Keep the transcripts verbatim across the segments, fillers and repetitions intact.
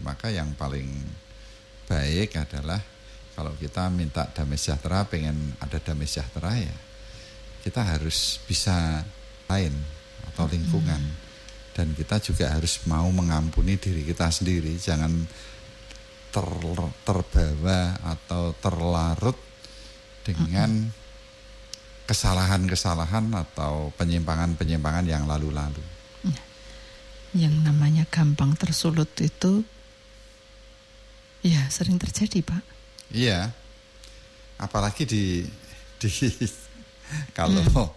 maka yang paling baik adalah kalau kita minta damai sejahtera, pengen ada damai sejahtera ya kita harus bisa lain atau lingkungan. Mm-hmm. Dan kita juga harus mau mengampuni diri kita sendiri. Jangan ter, terbawa atau terlarut dengan mm-hmm. kesalahan-kesalahan atau penyimpangan-penyimpangan yang lalu-lalu. Yang namanya gampang tersulut itu ya sering terjadi, Pak. Iya, apalagi di, di kalau hmm.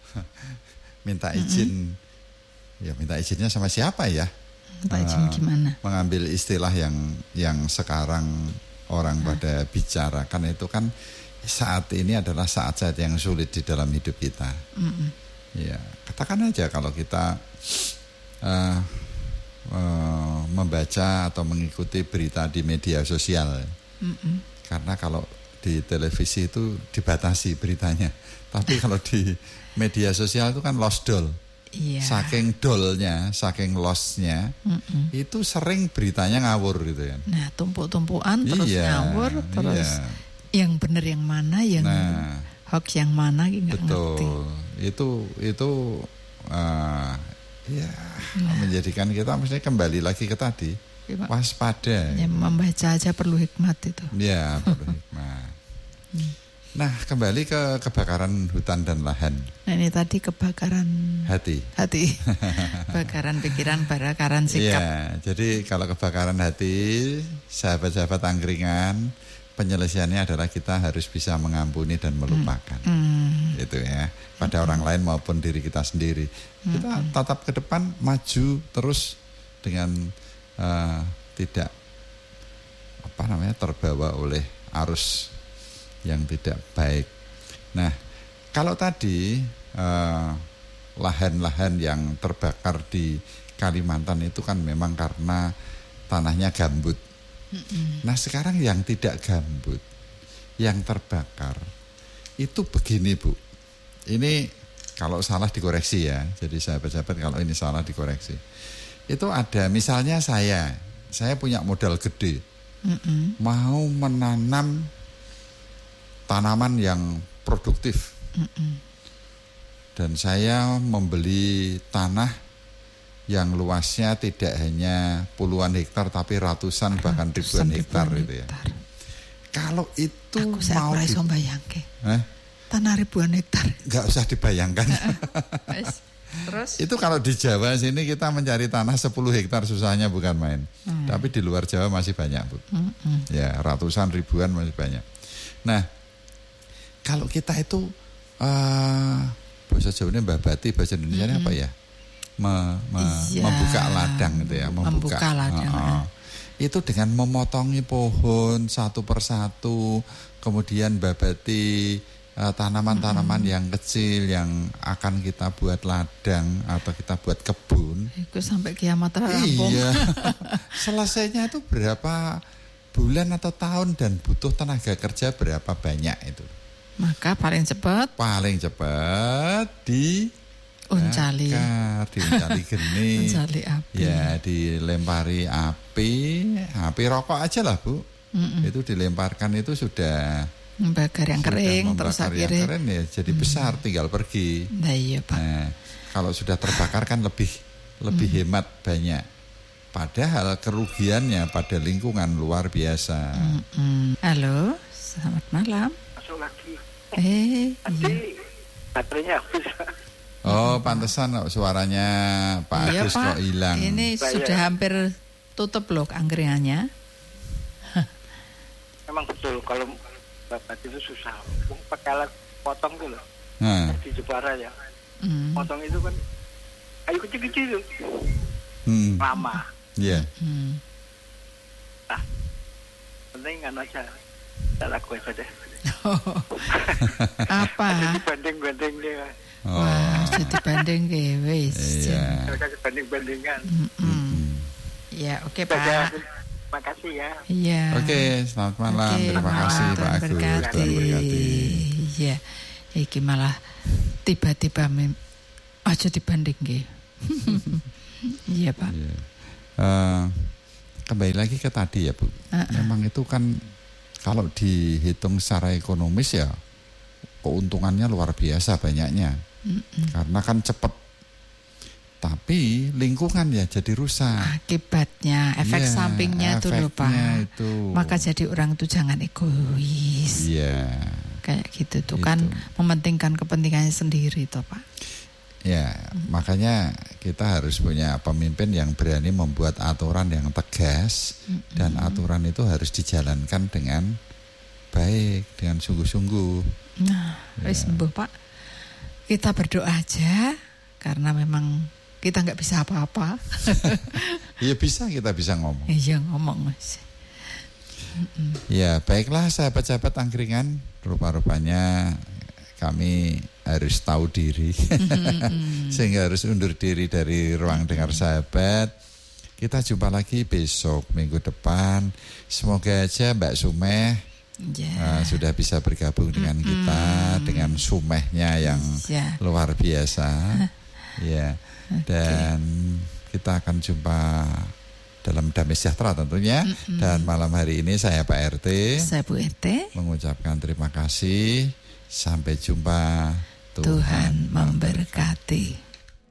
minta izin, hmm. ya minta izinnya sama siapa ya? Minta izin uh, gimana? Mengambil istilah yang yang sekarang orang hmm. pada bicarakan itu kan saat ini adalah saat-saat yang sulit di dalam hidup kita. Hmm. Ya, katakan aja kalau kita uh, uh, membaca atau mengikuti berita di media sosial. Hmm. Karena kalau di televisi itu dibatasi beritanya. Tapi kalau di media sosial itu kan lost doll. Iya. Saking dolnya, saking lossnya, mm-mm. itu sering beritanya ngawur gitu ya. Nah, tumpuk-tumpukan terus iya, ngawur, terus iya. yang benar yang mana, yang nah, hoax yang mana, nggak ngerti. Itu itu uh, ya nah. menjadikan kita mesti kembali lagi ke tadi. Waspada. Ya, membaca aja perlu hikmat itu. Ya, perlu hikmat. hmm. Nah, kembali ke kebakaran hutan dan lahan. Nah, ini tadi kebakaran hati. Hati. Kebakaran pikiran, kebakaran sikap. Ya, jadi kalau kebakaran hati, sahabat-sahabat angkringan, penyelesaiannya adalah kita harus bisa mengampuni dan melupakan. Hmm. Itu ya, pada hmm. orang lain maupun diri kita sendiri. Hmm. Kita tatap ke depan, maju terus dengan Uh, tidak apa namanya terbawa oleh arus yang tidak baik. Nah, kalau tadi uh, lahan-lahan yang terbakar di Kalimantan itu kan memang karena tanahnya gambut. Mm-mm. Nah, sekarang yang tidak gambut, yang terbakar itu begini, Bu. Ini kalau salah dikoreksi ya. Jadi sahabat-sahabat kalau ini salah dikoreksi. Itu ada misalnya saya saya punya modal gede, mm-mm. mau menanam tanaman yang produktif, mm-mm. dan saya membeli tanah yang luasnya tidak hanya puluhan hektar tapi ratusan, ratusan bahkan ribuan, ribuan hektar, hektar itu ya. Kalau itu aku mau di... eh? tanah ribuan hektar nggak usah dibayangkan. Terus? Itu kalau di Jawa sini kita mencari tanah sepuluh hektar susahnya bukan main. Hmm. Tapi di luar Jawa masih banyak, Bu. Hmm. Ya, ratusan ribuan masih banyak. Nah, kalau kita itu uh, bahasa Jawanya babati, bahasa Indonesianya hmm. apa ya? Me, me, ya. Membuka ladang gitu ya, membuka, membuka ladang. Uh, uh. Itu dengan memotongi pohon satu persatu, kemudian babati Uh, tanaman-tanaman mm-hmm. yang kecil yang akan kita buat ladang atau kita buat kebun. Itu sampai kiamat rampung. Iya. Selesainya itu berapa bulan atau tahun dan butuh tenaga kerja berapa banyak itu. Maka paling cepat. Paling cepat di uncali. Bakar, diuncali geni. Uncali api. Ya, dilempari api, api rokok aja lah, Bu. Mm-mm. Itu dilemparkan itu sudah membakar yang kering, terus akhirnya keren ya, jadi hmm. besar, tinggal pergi. Nah, iya, Pak. Nah, kalau sudah terbakar kan lebih lebih hmm. hemat banyak. Padahal kerugiannya pada lingkungan luar biasa. Hmm. Halo, selamat malam. Masuk lagi. Eh, nanti iya. baterainya habis. Oh, pantesan suaranya Pak iya, Agus kok hilang. Ini Saya. sudah hampir tutup loh angkringannya. Memang betul kalau babat itu susah. Pakai alat potong tuh loh. Hmm. Di Jepara ya. Hmm. Potong itu kan kayu kecil-kecil. Hmm. Lama. Iya. Yeah. Hmm. Nah, penting kan aja. Tidak laku aja deh. Oh. Apa? Banding-banding dia. Oh. Wah, jadi banding ke wis. Iya. Mereka banding-bandingan. Ya, oke, Pak. Terima kasih ya. Iya. Oke, selamat malam. Oke, Terima kasih Pak Agus. Berkati. Iya. Iki malah tiba-tiba mem- aja dibanding nggih. Iya, Pak. Yeah. Uh, kembali lagi ke tadi ya Bu. Uh-uh. Memang itu kan kalau dihitung secara ekonomis ya keuntungannya luar biasa banyaknya. Uh-uh. Karena kan cepat. Tapi lingkungan ya jadi rusak. Akibatnya, efek ya, sampingnya itu loh Pak. Itu. Maka jadi orang itu jangan egois. Iya. Kayak gitu tuh itu. Kan mementingkan kepentingannya sendiri toh Pak. Ya, hmm. makanya kita harus punya pemimpin yang berani membuat aturan yang tegas hmm. dan aturan itu harus dijalankan dengan baik, dengan sungguh-sungguh. Nah, ya. Wis sembuh Pak. Kita berdoa aja karena memang kita nggak bisa apa-apa. Iya bisa, kita bisa ngomong. Iya ngomong Mas. Ya baiklah sahabat-sahabat angkringan, rupa-rupanya kami harus tahu diri, sehingga harus undur diri dari ruang dengar sahabat. Kita jumpa lagi besok minggu depan. Semoga aja Mbak Sumeh yeah. uh, sudah bisa bergabung dengan mm-hmm. kita dengan sumehnya yang yeah. luar biasa. Ya. Dan okay. kita akan jumpa dalam damai sejahtera tentunya. Mm-hmm. Dan malam hari ini saya Pak R T, saya Bu R T, mengucapkan terima kasih. Sampai jumpa. Tuhan, Tuhan memberkati.